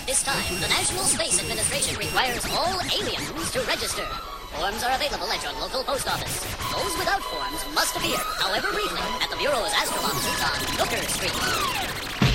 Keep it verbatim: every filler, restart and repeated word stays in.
At this time, the National Space Administration requires all aliens to register. Forms are available at your local post office. Those without forms must appear, however briefly, at the Bureau's Astral offices on Nooker Street.